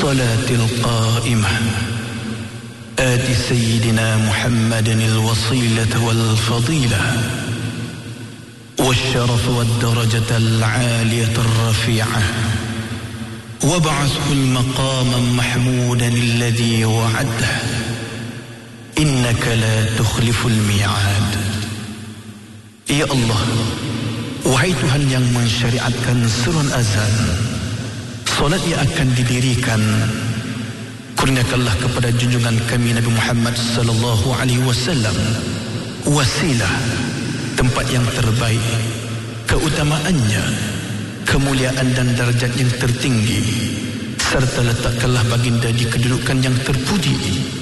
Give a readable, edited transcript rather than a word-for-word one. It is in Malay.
الصلاة القائمة آت سيدنا محمد الوصيلة والفضيلة والشرف والدرجة العالية الرفيعة وابعثه المقام محمودا الذي وعده إنك لا تخلف الميعاد. Ya Allah, wahai Tuhan yang mensyariatkan seruan azan, solat yang akan didirikan, kurniakanlah kepada junjungan kami Nabi Muhammad sallallahu alaihi wasallam wasilah, tempat yang terbaik, keutamaannya, kemuliaan dan darjat yang tertinggi, serta letakkanlah baginda di kedudukan yang terpuji